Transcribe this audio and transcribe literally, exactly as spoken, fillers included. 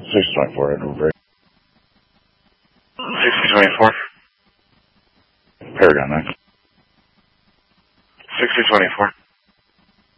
six twenty-four, Edward Break. sixty twenty-four. Paragon nine. sixty twenty-four.